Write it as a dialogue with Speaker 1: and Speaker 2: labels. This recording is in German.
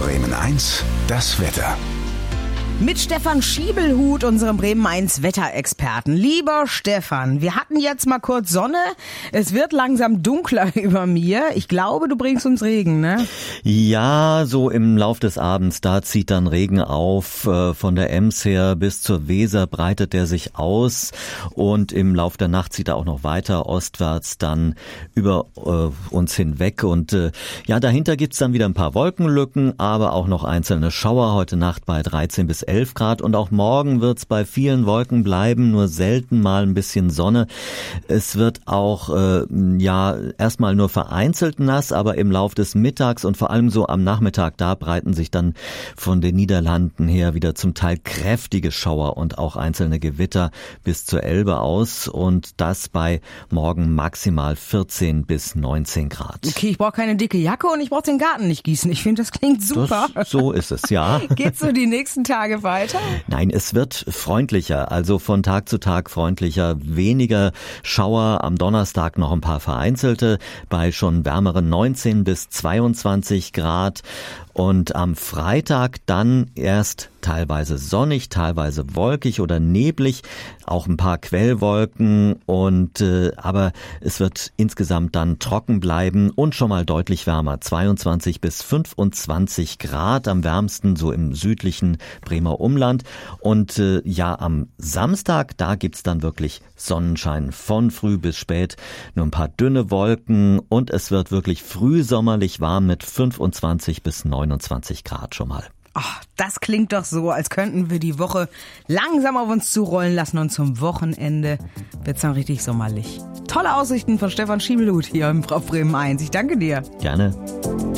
Speaker 1: Bremen 1, das Wetter.
Speaker 2: Mit Stefan Schiebelhut, unserem Bremen 1 Wetterexperten. Lieber Stefan, wir hatten jetzt mal kurz Sonne. Es wird langsam dunkler über mir. Ich glaube, du bringst uns Regen, ne?
Speaker 3: Ja, so im Lauf des Abends, da zieht dann Regen auf. Von der Ems her bis zur Weser breitet der sich aus. Und im Lauf der Nacht zieht er auch noch weiter ostwärts dann über uns hinweg. Und ja, dahinter gibt's dann wieder ein paar Wolkenlücken, aber auch noch einzelne Schauer. Heute Nacht bei 13 bis 11 Grad und auch morgen wird's bei vielen Wolken bleiben, nur selten mal ein bisschen Sonne. Es wird auch erstmal nur vereinzelt nass, aber im Lauf des Mittags und vor allem so am Nachmittag, da breiten sich dann von den Niederlanden her wieder zum Teil kräftige Schauer und auch einzelne Gewitter bis zur Elbe aus und das bei morgen maximal 14 bis 19 Grad.
Speaker 2: Okay, ich brauche keine dicke Jacke und ich brauche den Garten nicht gießen. Ich finde, das klingt super.
Speaker 3: So ist es, ja.
Speaker 2: Geht's so die nächsten Tage weiter?
Speaker 3: Nein, es wird freundlicher, also von Tag zu Tag freundlicher, weniger Schauer, am Donnerstag noch ein paar vereinzelte, bei schon wärmeren 19 bis 22 Grad und am Freitag dann erst teilweise sonnig, teilweise wolkig oder neblig, auch ein paar Quellwolken und aber es wird insgesamt dann trocken bleiben und schon mal deutlich wärmer, 22 bis 25 Grad, am wärmsten so im südlichen Bremer Umland und am Samstag, da gibt's dann wirklich Sonnenschein von früh bis spät, nur ein paar dünne Wolken und es wird wirklich frühsommerlich warm mit 25 bis 29 Grad schon mal.
Speaker 2: Ach, das klingt doch so, als könnten wir die Woche langsam auf uns zurollen lassen und zum Wochenende wird's dann richtig sommerlich. Tolle Aussichten von Stefan Schiebelhut hier im Bremen 1. Ich danke dir.
Speaker 3: Gerne.